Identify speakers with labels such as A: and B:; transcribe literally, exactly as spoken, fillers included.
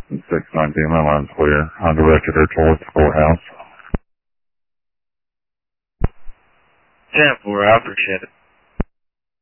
A: six nineteen, my line's clear. I directed her towards the courthouse.
B: ten four, I appreciate it.